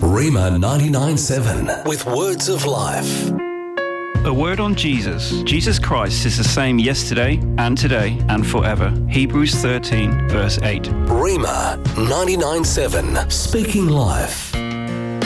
Rhema 99.7 with words of life. A word on Jesus. Jesus Christ is the same yesterday and today and forever. Hebrews 13 verse 8. Rhema 99.7 speaking life.